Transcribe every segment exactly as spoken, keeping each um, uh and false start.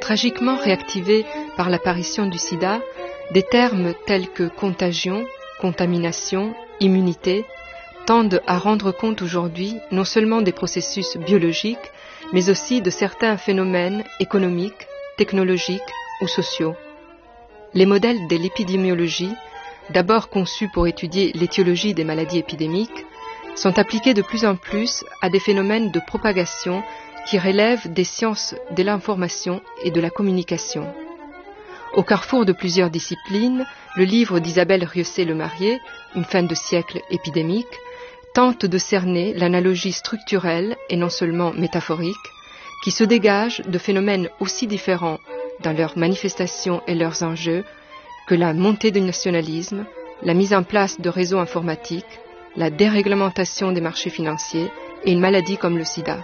tragiquement réactivés par l'apparition du sida, des termes tels que contagion, contamination, immunité, tendent à rendre compte aujourd'hui non seulement des processus biologiques, mais aussi de certains phénomènes économiques, technologiques ou sociaux. Les modèles de l'épidémiologie, d'abord conçus pour étudier l'étiologie des maladies épidémiques, sont appliqués de plus en plus à des phénomènes de propagation qui relèvent des sciences de l'information et de la communication. Au carrefour de plusieurs disciplines, le livre d'Isabelle Rieussé-Lemarié, Une fin de siècle épidémique, tente de cerner l'analogie structurelle et non seulement métaphorique qui se dégage de phénomènes aussi différents dans leurs manifestations et leurs enjeux que la montée du nationalisme, la mise en place de réseaux informatiques, la déréglementation des marchés financiers et une maladie comme le sida.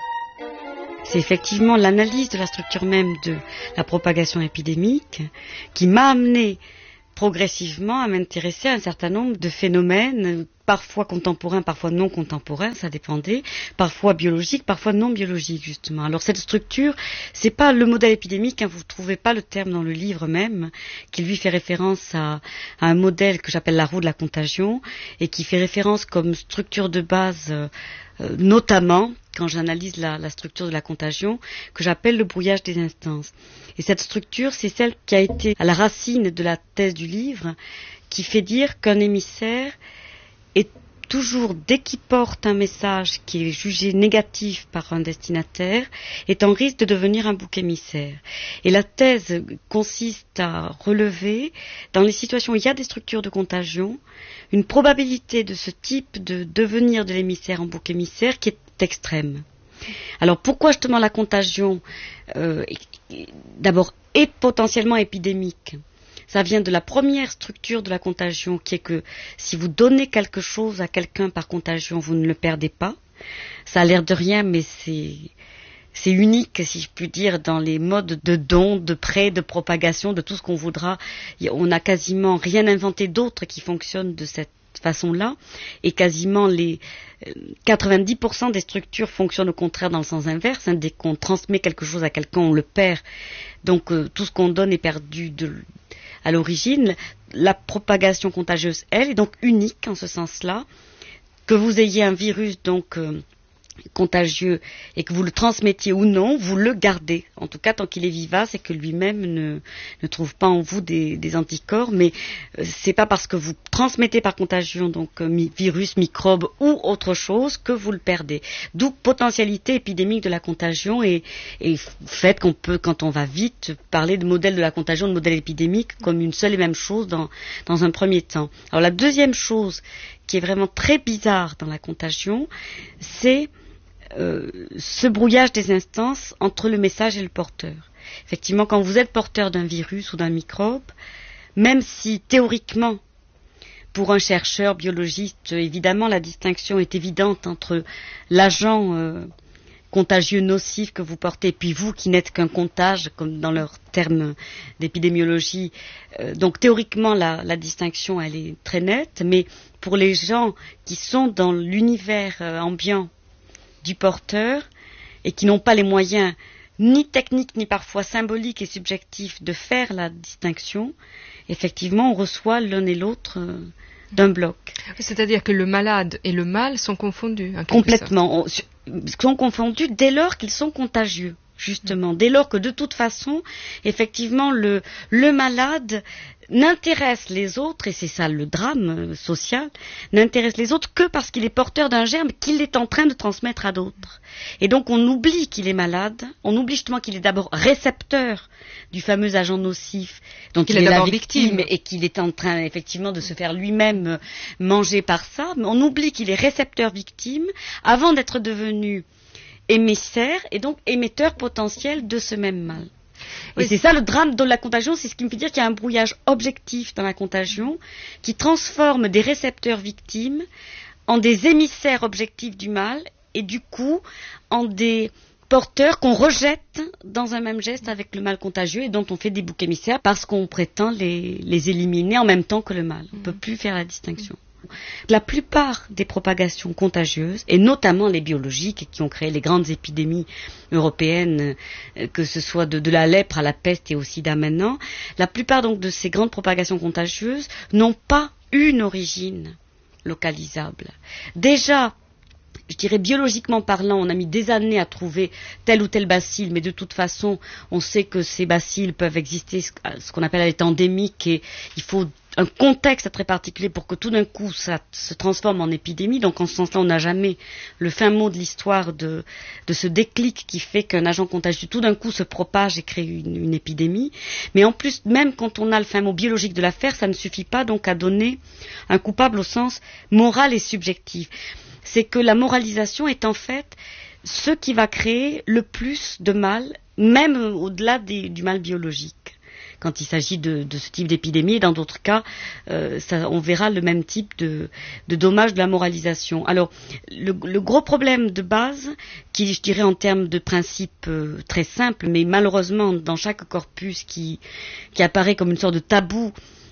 C'est effectivement l'analyse de la structure même de la propagation épidémique qui m'a amené progressivement à m'intéresser à un certain nombre de phénomènes, parfois contemporains, parfois non contemporains, ça dépendait, parfois biologiques, parfois non biologiques, justement. Alors cette structure, c'est pas le modèle épidémique, hein, vous ne trouvez pas le terme dans le livre même, qui lui fait référence à, à un modèle que j'appelle la roue de la contagion, et qui fait référence comme structure de base, euh, euh, notamment, quand j'analyse la, la structure de la contagion, que j'appelle le brouillage des instances. Et cette structure, c'est celle qui a été à la racine de la thèse du livre, qui fait dire qu'un émissaire est toujours, dès qu'il porte un message qui est jugé négatif par un destinataire, est en risque de devenir un bouc émissaire. Et la thèse consiste à relever, dans les situations où il y a des structures de contagion, une probabilité de ce type de devenir de l'émissaire en bouc émissaire qui est extrême. Alors pourquoi justement la contagion euh, d'abord est potentiellement épidémique? Ça vient de la première structure de la contagion qui est que si vous donnez quelque chose à quelqu'un par contagion, vous ne le perdez pas. Ça a l'air de rien, mais c'est, c'est unique, si je puis dire, dans les modes de don, de prêt, de propagation, de tout ce qu'on voudra. On n'a quasiment rien inventé d'autre qui fonctionne de cette façon-là, et quasiment les quatre-vingt-dix pour cent des structures fonctionnent au contraire dans le sens inverse. Hein. Dès qu'on transmet quelque chose à quelqu'un, on le perd. Donc euh, tout ce qu'on donne est perdu de, à l'origine. La propagation contagieuse, elle, est donc unique en ce sens-là. Que vous ayez un virus donc euh, contagieux et que vous le transmettiez ou non, vous le gardez. En tout cas, tant qu'il est vivace et que lui-même ne, ne trouve pas en vous des, des anticorps. Mais euh, c'est pas parce que vous transmettez par contagion, donc euh, mi- virus, microbe ou autre chose, que vous le perdez. D'où potentialité épidémique de la contagion et, et fait qu'on peut, quand on va vite, parler de modèle de la contagion, de modèle épidémique comme une seule et même chose dans, dans un premier temps. Alors la deuxième chose qui est vraiment très bizarre dans la contagion, c'est Euh, ce brouillage des instances entre le message et le porteur. Effectivement, quand vous êtes porteur d'un virus ou d'un microbe, même si théoriquement, pour un chercheur biologiste, évidemment la distinction est évidente entre l'agent euh, contagieux nocif que vous portez et puis vous qui n'êtes qu'un contage, comme dans leurs termes d'épidémiologie. Euh, donc théoriquement la, la distinction elle est très nette, mais pour les gens qui sont dans l'univers euh, ambiant du porteur et qui n'ont pas les moyens ni techniques ni parfois symboliques et subjectifs de faire la distinction, effectivement on reçoit l'un et l'autre euh, d'un bloc. C'est-à-dire que le malade et le mal sont confondus. Complètement. On, sont confondus dès lors qu'ils sont contagieux. Justement, dès lors que de toute façon, effectivement, le, le malade n'intéresse les autres, et c'est ça le drame social, n'intéresse les autres que parce qu'il est porteur d'un germe qu'il est en train de transmettre à d'autres. Et donc on oublie qu'il est malade, on oublie justement qu'il est d'abord récepteur du fameux agent nocif, dont il, il est, est la victime, victime et qu'il est en train effectivement de se faire lui-même manger par ça, mais on oublie qu'il est récepteur-victime avant d'être devenu émissaire et donc émetteur potentiel de ce même mal. Et oui, c'est ça le drame de la contagion, c'est ce qui me fait dire qu'il y a un brouillage objectif dans la contagion qui transforme des récepteurs victimes en des émissaires objectifs du mal et du coup en des porteurs qu'on rejette dans un même geste avec le mal contagieux et dont on fait des boucs émissaires parce qu'on prétend les, les éliminer en même temps que le mal. On ne peut plus faire la distinction. La plupart des propagations contagieuses, et notamment les biologiques qui ont créé les grandes épidémies européennes, que ce soit de, de la lèpre à la peste et au sida maintenant, la plupart donc de ces grandes propagations contagieuses n'ont pas une origine localisable. Déjà, je dirais biologiquement parlant, on a mis des années à trouver tel ou tel bacille, mais de toute façon, on sait que ces bacilles peuvent exister, ce qu'on appelle à l'état endémique, et il faut un contexte très particulier pour que tout d'un coup ça se transforme en épidémie. Donc en ce sens-là, on n'a jamais le fin mot de l'histoire de, de ce déclic qui fait qu'un agent contagieux tout d'un coup se propage et crée une, une épidémie. Mais en plus, même quand on a le fin mot biologique de l'affaire, ça ne suffit pas donc à donner un coupable au sens moral et subjectif. C'est que la moralisation est en fait ce qui va créer le plus de mal, même au-delà des, du mal biologique. Quand il s'agit de, de ce type d'épidémie, et dans d'autres cas, euh, ça, on verra le même type de, de dommage de la moralisation. Alors, le, le gros problème de base, qui, je dirais en termes de principe euh, très simple, mais malheureusement dans chaque corpus qui, qui apparaît comme une sorte de tabou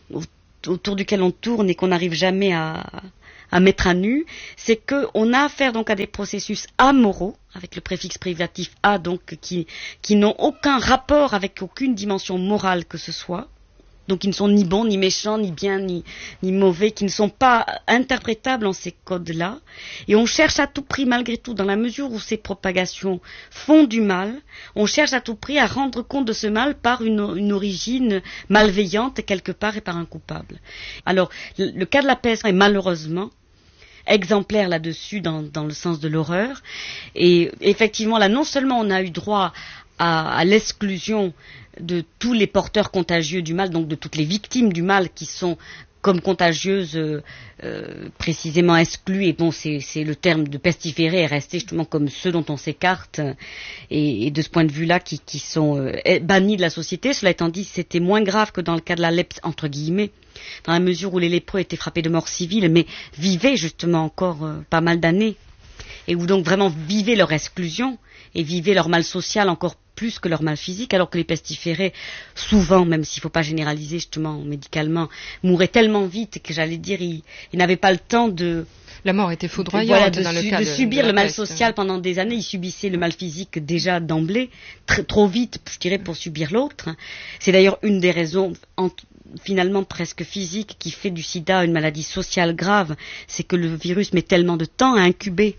autour duquel on tourne et qu'on n'arrive jamais à, à mettre à nu, c'est qu'on a affaire donc à des processus amoraux, avec le préfixe privatif a, donc qui, qui n'ont aucun rapport avec aucune dimension morale que ce soit, donc qui ne sont ni bons, ni méchants, ni bien, ni, ni mauvais, qui ne sont pas interprétables en ces codes-là, et on cherche à tout prix, malgré tout, dans la mesure où ces propagations font du mal, on cherche à tout prix à rendre compte de ce mal par une, une origine malveillante quelque part et par un coupable. Alors, le, le cas de la peste est malheureusement exemplaire là-dessus dans, dans le sens de l'horreur, et effectivement là non seulement on a eu droit à, à l'exclusion de tous les porteurs contagieux du mal, donc de toutes les victimes du mal qui sont comme contagieuses euh, euh, précisément exclues, et bon c'est, c'est le terme de pestiférés est resté justement comme ceux dont on s'écarte, et, et de ce point de vue-là qui, qui sont euh, bannis de la société. Cela étant dit, c'était moins grave que dans le cas de la lèpre entre guillemets, dans la mesure où les lépreux étaient frappés de mort civile, mais vivaient justement encore euh, pas mal d'années, et où donc vraiment vivaient leur exclusion, et vivaient leur mal social encore plus que leur mal physique, alors que les pestiférés, souvent, même s'il ne faut pas généraliser justement médicalement, mouraient tellement vite que j'allais dire, ils, ils n'avaient pas le temps de... La mort était foudroyante voilà, de, dans su, le cas de de subir de le mal peste. social pendant des années. Ils subissaient le mal physique déjà d'emblée, tr- trop vite, je dirais, pour subir l'autre. C'est d'ailleurs une des raisons... En, finalement presque physique qui fait du sida une maladie sociale grave, c'est que le virus met tellement de temps à incuber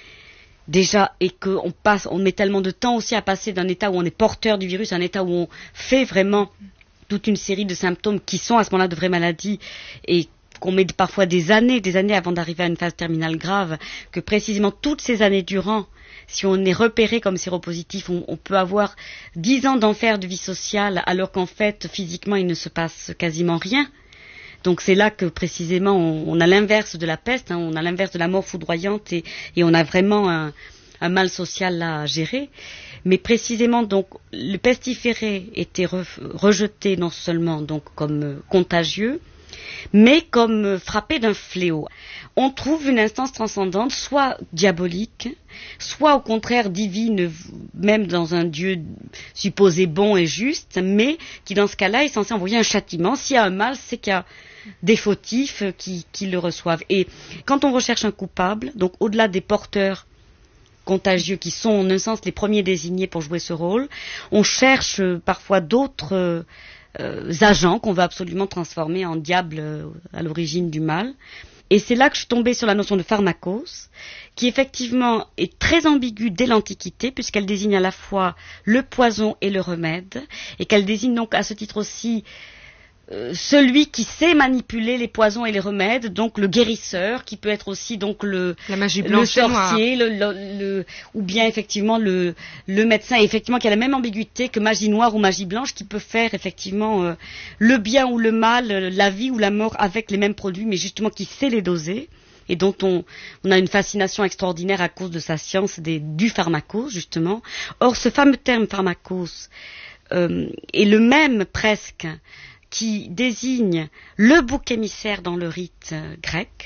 déjà, et qu'on passe, on met tellement de temps aussi à passer d'un état où on est porteur du virus à un état où on fait vraiment toute une série de symptômes qui sont à ce moment-là de vraies maladies, et qu'on met parfois des années, des années avant d'arriver à une phase terminale grave, que précisément toutes ces années durant, si on est repéré comme séropositif, on, on peut avoir dix ans d'enfer de vie sociale, alors qu'en fait, physiquement, il ne se passe quasiment rien. Donc c'est là que précisément on, on a l'inverse de la peste, hein, on a l'inverse de la mort foudroyante, et, et on a vraiment un, un mal social là à gérer. Mais précisément donc le pestiféré était re, rejeté non seulement donc comme euh, contagieux, mais comme euh, frappé d'un fléau. On trouve une instance transcendante, soit diabolique, soit au contraire divine, même dans un Dieu supposé bon et juste, mais qui dans ce cas-là est censé envoyer un châtiment. S'il y a un mal, c'est qu'il y a des fautifs qui, qui le reçoivent. Et quand on recherche un coupable, donc au-delà des porteurs contagieux qui sont en un sens les premiers désignés pour jouer ce rôle, on cherche euh, parfois d'autres euh, euh, agents qu'on va absolument transformer en diables euh, à l'origine du mal. Et c'est là que je suis tombée sur la notion de pharmakos, qui effectivement est très ambiguë dès l'Antiquité, puisqu'elle désigne à la fois le poison et le remède, et qu'elle désigne donc à ce titre aussi euh, celui qui sait manipuler les poisons et les remèdes, donc le guérisseur, qui peut être aussi donc le, La magie le blanche sorcier, le, le, le, ou bien effectivement le, le médecin, et effectivement qui a la même ambiguïté que magie noire ou magie blanche, qui peut faire effectivement euh, le bien ou le mal, la vie ou la mort avec les mêmes produits, mais justement qui sait les doser, et dont on, on a une fascination extraordinaire à cause de sa science des, du pharmakos, justement. Or, ce fameux terme pharmakos euh, est le même presque qui désigne le bouc émissaire dans le rite euh, grec,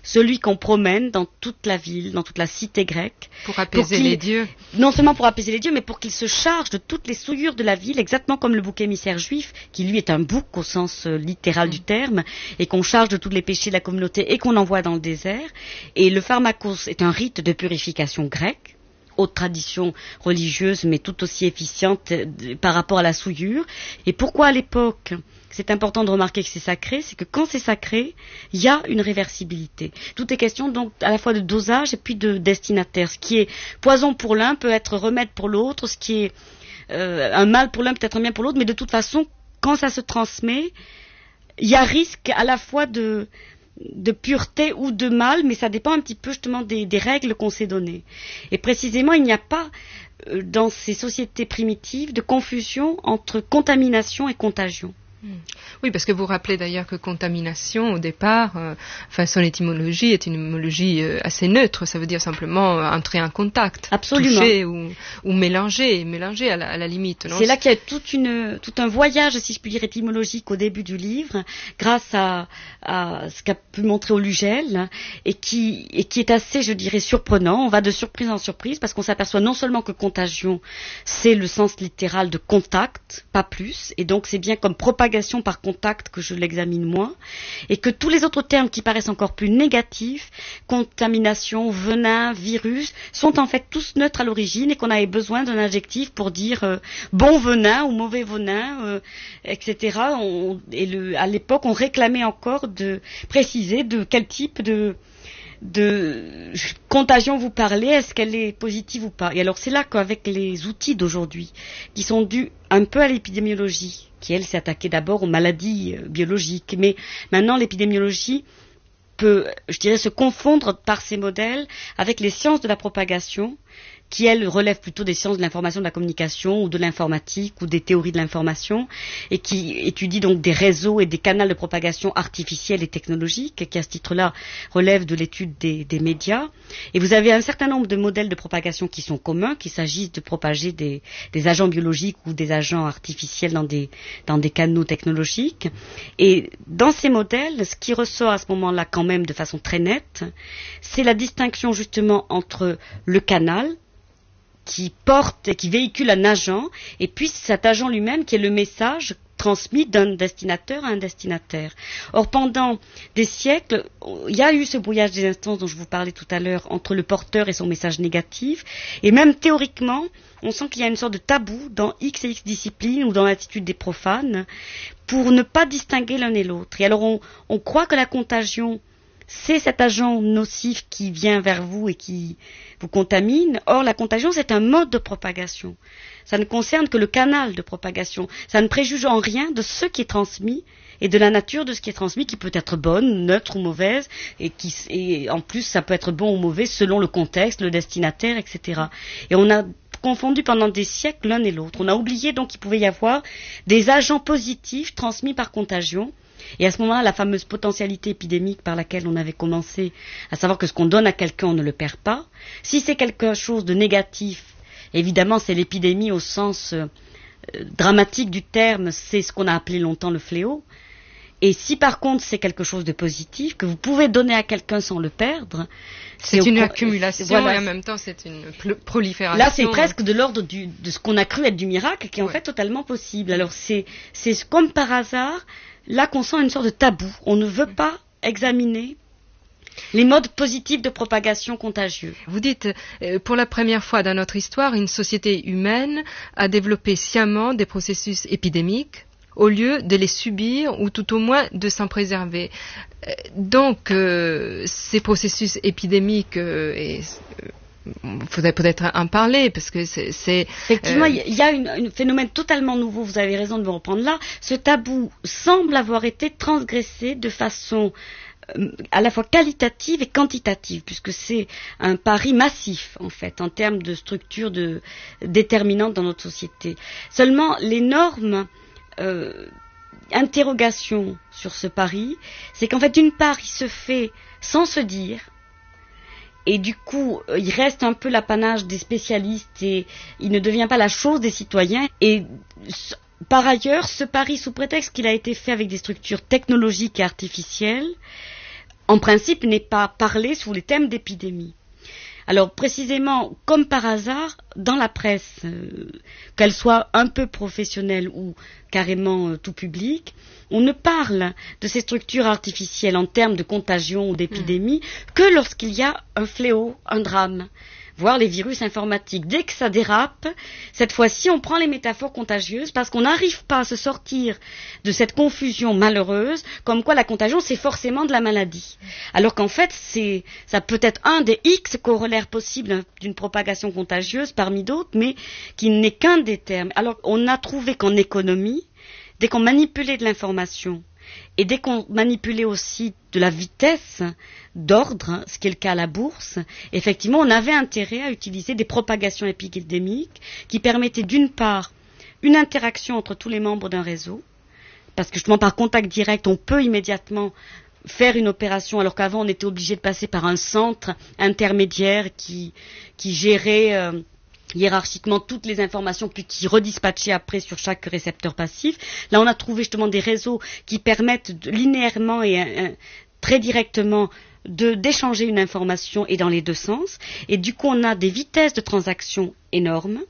celui qu'on promène dans toute la ville, dans toute la cité grecque. Pour apaiser pour les dieux. Non seulement pour apaiser les dieux, mais pour qu'il se charge de toutes les souillures de la ville, exactement comme le bouc émissaire juif, qui lui est un bouc au sens euh, littéral du terme, et qu'on charge de tous les péchés de la communauté et qu'on envoie dans le désert. Et le pharmakos est un rite de purification grecque, haute tradition religieuse, mais tout aussi efficiente euh, par rapport à la souillure. Et pourquoi à l'époque c'est important de remarquer que c'est sacré, c'est que quand c'est sacré, il y a une réversibilité. Tout est question donc à la fois de dosage et puis de destinataire. Ce qui est poison pour l'un peut être remède pour l'autre, ce qui est euh, un mal pour l'un peut être un bien pour l'autre, mais de toute façon, quand ça se transmet, il y a risque à la fois de, de pureté ou de mal, mais ça dépend un petit peu justement des, des règles qu'on s'est données. Et précisément, il n'y a pas euh, dans ces sociétés primitives de confusion entre contamination et contagion. Oui, parce que vous rappelez d'ailleurs que contamination, au départ, euh, enfin, son étymologie est une étymologie euh, assez neutre. Ça veut dire simplement euh, entrer en contact, absolument, toucher ou, ou mélanger, mélanger à la, à la limite. Non, c'est là qu'il y a toute une, tout un voyage, si je puis dire, étymologique au début du livre, grâce à, à ce qu'a pu montrer Olugel, et qui, et qui est assez, je dirais, surprenant. On va de surprise en surprise, parce qu'on s'aperçoit non seulement que contagion, c'est le sens littéral de contact, pas plus, et donc c'est bien comme propagation par contact que je l'examine moins, et que tous les autres termes qui paraissent encore plus négatifs, contamination, venin, virus, sont en fait tous neutres à l'origine, et qu'on avait besoin d'un adjectif pour dire euh, bon venin ou mauvais venin, euh, et cetera. On, et le, à l'époque, on réclamait encore de préciser de quel type de de contagion vous parlez, est-ce qu'elle est positive ou pas. Et alors c'est là qu'avec les outils d'aujourd'hui, qui sont dus un peu à l'épidémiologie, qui elle s'est attaquée d'abord aux maladies euh, biologiques, mais maintenant l'épidémiologie peut, je dirais, se confondre par ces modèles avec les sciences de la propagation, qui, elles, relèvent plutôt des sciences de l'information, de la communication, ou de l'informatique, ou des théories de l'information, et qui étudient donc des réseaux et des canaux de propagation artificiels et technologiques, qui, à ce titre-là, relèvent de l'étude des, des médias. Et vous avez un certain nombre de modèles de propagation qui sont communs, qu'il s'agisse de propager des, des agents biologiques ou des agents artificiels dans des, dans des canaux technologiques. Et dans ces modèles, ce qui ressort à ce moment-là quand même de façon très nette, c'est la distinction justement entre le canal, qui porte et qui véhicule un agent, et puis cet agent lui-même qui est le message transmis d'un destinateur à un destinataire. Or, pendant des siècles, il y a eu ce brouillage des instances dont je vous parlais tout à l'heure entre le porteur et son message négatif, et même théoriquement, on sent qu'il y a une sorte de tabou dans X et X disciplines ou dans l'attitude des profanes pour ne pas distinguer l'un et l'autre. Et alors, on, on croit que la contagion, c'est cet agent nocif qui vient vers vous et qui vous contamine. Or, la contagion, c'est un mode de propagation. Ça ne concerne que le canal de propagation. Ça ne préjuge en rien de ce qui est transmis et de la nature de ce qui est transmis, qui peut être bonne, neutre ou mauvaise, et, qui, et en plus, ça peut être bon ou mauvais selon le contexte, le destinataire, et cetera. Et on a confondu pendant des siècles l'un et l'autre. On a oublié donc qu'il pouvait y avoir des agents positifs transmis par contagion. Et à ce moment-là, la fameuse potentialité épidémique par laquelle on avait commencé, à savoir que ce qu'on donne à quelqu'un, on ne le perd pas. Si c'est quelque chose de négatif, évidemment, c'est l'épidémie au sens euh, dramatique du terme, c'est ce qu'on a appelé longtemps le fléau. Et si par contre c'est quelque chose de positif, que vous pouvez donner à quelqu'un sans le perdre, c'est, c'est une au... accumulation voilà. Et en même temps c'est une prolifération. Là c'est presque de l'ordre du, de ce qu'on a cru être du miracle, qui est en ouais. fait totalement possible. Alors c'est, c'est comme par hasard, là qu'on sent une sorte de tabou. On ne veut pas examiner les modes positifs de propagation contagieuse. Vous dites, euh, pour la première fois dans notre histoire, une société humaine a développé sciemment des processus épidémiques au lieu de les subir ou tout au moins de s'en préserver. Euh, donc, euh, ces processus épidémiques, euh, et, euh, faudrait peut-être en parler parce que c'est... c'est Effectivement, il euh, y a un phénomène totalement nouveau, vous avez raison de me reprendre là. Ce tabou semble avoir été transgressé de façon à la fois qualitative et quantitative, puisque c'est un pari massif, en fait, en termes de structure de, déterminante dans notre société. Seulement, l'énorme euh, interrogation sur ce pari, c'est qu'en fait, d'une part, il se fait sans se dire, et du coup, il reste un peu l'apanage des spécialistes et il ne devient pas la chose des citoyens. Et par ailleurs, ce pari, sous prétexte qu'il a été fait avec des structures technologiques et artificielles, en principe, n'est pas parlé sous les thèmes d'épidémie. Alors précisément, comme par hasard, dans la presse, euh, qu'elle soit un peu professionnelle ou carrément euh, tout public, on ne parle de ces structures artificielles en termes de contagion ou d'épidémie mmh. que lorsqu'il y a un fléau, un drame, voire les virus informatiques. Dès que ça dérape, cette fois-ci, on prend les métaphores contagieuses parce qu'on n'arrive pas à se sortir de cette confusion malheureuse, comme quoi la contagion, c'est forcément de la maladie. Alors qu'en fait, c'est, ça peut être un des X corollaires possibles d'une propagation contagieuse parmi d'autres, mais qui n'est qu'un des termes. Alors, on a trouvé qu'en économie, dès qu'on manipulait de l'information, et dès qu'on manipulait aussi de la vitesse d'ordre, ce qui est le cas à la bourse, effectivement, on avait intérêt à utiliser des propagations épidémiques qui permettaient d'une part une interaction entre tous les membres d'un réseau, parce que justement par contact direct, on peut immédiatement faire une opération, alors qu'avant on était obligé de passer par un centre intermédiaire qui, qui gérait euh, hiérarchiquement toutes les informations puis qui redispatchait après sur chaque récepteur passif. Là, on a trouvé justement des réseaux qui permettent de, linéairement et euh, très directement de, d'échanger une information et dans les deux sens. Et du coup, on a des vitesses de transaction énormes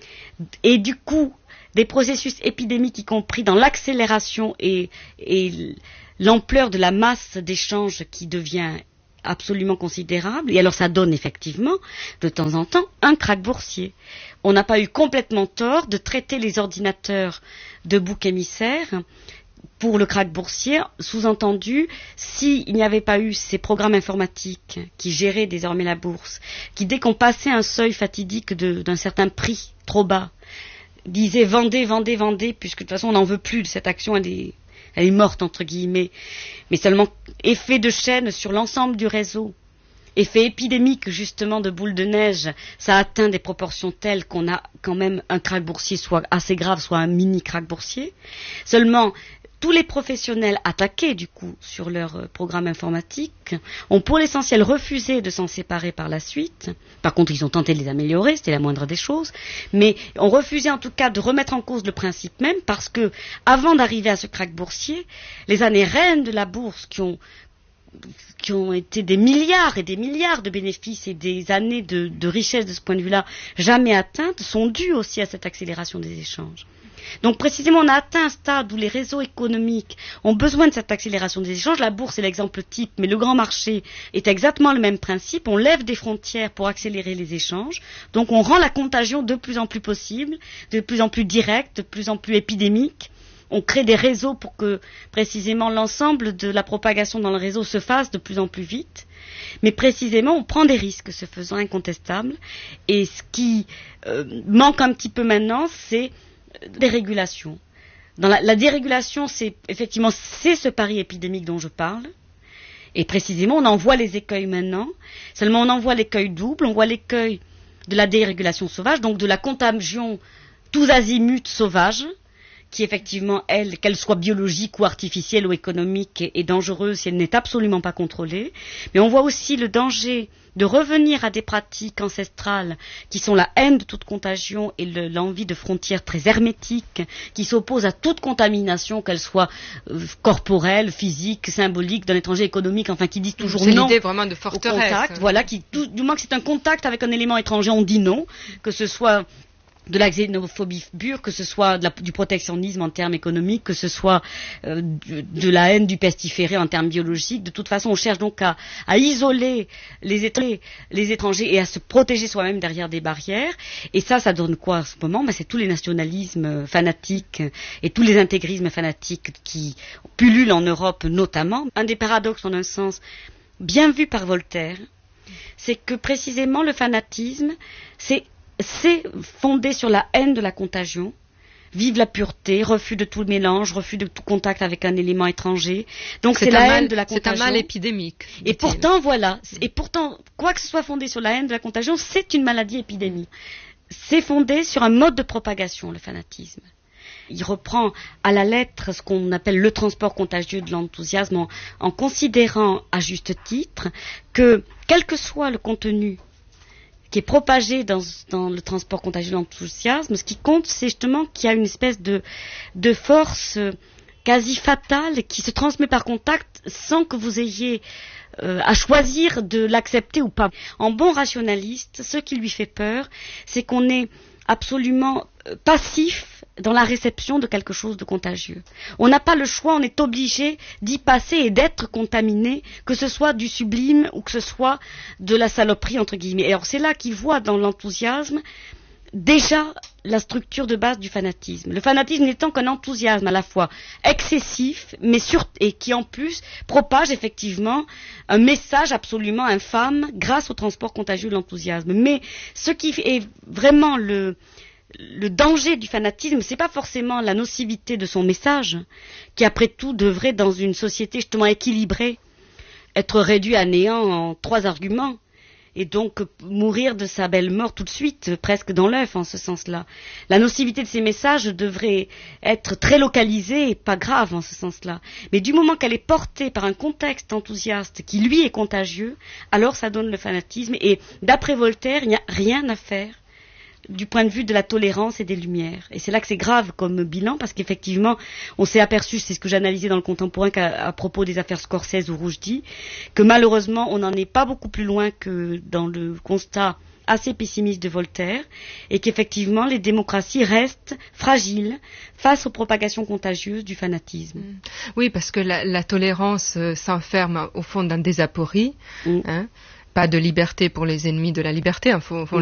et du coup, des processus épidémiques, y compris dans l'accélération et, et l'ampleur de la masse d'échanges qui devient absolument considérable, et alors ça donne effectivement, de temps en temps, un krach boursier. On n'a pas eu complètement tort de traiter les ordinateurs de boucs émissaires pour le krach boursier, sous-entendu, s'il n'y avait pas eu ces programmes informatiques qui géraient désormais la bourse, qui dès qu'on passait un seuil fatidique de, d'un certain prix trop bas, disaient vendez, vendez, vendez, puisque de toute façon on n'en veut plus de cette action, elle est Elle est morte, entre guillemets, mais seulement effet de chaîne sur l'ensemble du réseau, effet épidémique, justement, de boule de neige, ça atteint des proportions telles qu'on a quand même un krach boursier soit assez grave, soit un mini krach boursier. Seulement, tous les professionnels attaqués, du coup, sur leur euh, programme informatique, ont pour l'essentiel refusé de s'en séparer par la suite. Par contre, ils ont tenté de les améliorer, c'était la moindre des choses, mais ont refusé en tout cas de remettre en cause le principe même, parce que, avant d'arriver à ce krach boursier, les années reines de la bourse qui ont qui ont été des milliards et des milliards de bénéfices et des années de, de richesse de ce point de vue-là jamais atteintes, sont dues aussi à cette accélération des échanges. Donc précisément, on a atteint un stade où les réseaux économiques ont besoin de cette accélération des échanges. La bourse est l'exemple type, mais le grand marché est exactement le même principe. On lève des frontières pour accélérer les échanges. Donc on rend la contagion de plus en plus possible, de plus en plus directe, de plus en plus épidémique. On crée des réseaux pour que précisément l'ensemble de la propagation dans le réseau se fasse de plus en plus vite. Mais précisément, on prend des risques, ce faisant incontestable. Et ce qui euh, manque un petit peu maintenant, c'est des régulations. Dans la, la dérégulation, c'est effectivement c'est ce pari épidémique dont je parle. Et précisément, on en voit les écueils maintenant. Seulement, on en voit l'écueil double. On voit l'écueil de la dérégulation sauvage, donc de la contagion tous azimuts sauvage, qui effectivement, elle, qu'elle soit biologique ou artificielle ou économique, est, est dangereuse si elle n'est absolument pas contrôlée. Mais on voit aussi le danger de revenir à des pratiques ancestrales qui sont la haine de toute contagion et le, l'envie de frontières très hermétiques qui s'opposent à toute contamination, qu'elle soit euh, corporelle, physique, symbolique, d'un étranger économique, enfin qui disent toujours c'est non l'idée vraiment de forteresse. Au contact, voilà, qui, tout, du moins que c'est un contact avec un élément étranger, on dit non, que ce soit de la xénophobie pure, que ce soit de la, du protectionnisme en termes économiques, que ce soit euh, de, de la haine du pestiféré en termes biologiques. De toute façon, on cherche donc à, à isoler les étrangers, les étrangers et à se protéger soi-même derrière des barrières. Et ça, ça donne quoi en ce moment? Ben, c'est tous les nationalismes fanatiques et tous les intégrismes fanatiques qui pullulent en Europe notamment. Un des paradoxes, en un sens, bien vu par Voltaire, c'est que précisément le fanatisme, c'est c'est fondé sur la haine de la contagion, vive la pureté, refus de tout mélange, refus de tout contact avec un élément étranger. Donc c'est, c'est la mal, haine de la contagion. C'est un mal épidémique. Et pourtant, voilà, et pourtant, quoi que ce soit fondé sur la haine de la contagion, c'est une maladie épidémique. C'est fondé sur un mode de propagation, le fanatisme. Il reprend à la lettre ce qu'on appelle le transport contagieux de l'enthousiasme en, en considérant à juste titre que, quel que soit le contenu qui est propagé dans, dans le transport contagieux de l'enthousiasme, ce qui compte, c'est justement qu'il y a une espèce de, de force quasi fatal qui se transmet par contact sans que vous ayez euh, à choisir de l'accepter ou pas. En bon rationaliste, ce qui lui fait peur, c'est qu'on est absolument passif dans la réception de quelque chose de contagieux. On n'a pas le choix, on est obligé d'y passer et d'être contaminé, que ce soit du sublime ou que ce soit de la saloperie, entre guillemets. Et alors c'est là qu'il voit dans l'enthousiasme déjà la structure de base du fanatisme. Le fanatisme n'étant qu'un enthousiasme à la fois excessif, mais sur, et qui en plus propage effectivement un message absolument infâme grâce au transport contagieux de l'enthousiasme. Mais ce qui est vraiment le, le danger du fanatisme, c'est pas forcément la nocivité de son message, qui après tout devrait, dans une société justement équilibrée, être réduit à néant en trois arguments. Et donc mourir de sa belle mort tout de suite, presque dans l'œuf en ce sens-là. La nocivité de ces messages devrait être très localisée et pas grave en ce sens-là. Mais du moment qu'elle est portée par un contexte enthousiaste qui lui est contagieux, alors ça donne le fanatisme. Et d'après Voltaire, il n'y a rien à faire du point de vue de la tolérance et des lumières. Et c'est là que c'est grave comme bilan, parce qu'effectivement, on s'est aperçu, c'est ce que j'analysais dans le Contemporain qu'à à propos des affaires Scorsese ou Rushdie, que malheureusement, on n'en est pas beaucoup plus loin que dans le constat assez pessimiste de Voltaire, et qu'effectivement, les démocraties restent fragiles face aux propagations contagieuses du fanatisme. Oui, parce que la, la tolérance euh, s'enferme au fond dans des apories, mm. hein, pas de liberté pour les ennemis de la liberté, il faut, faut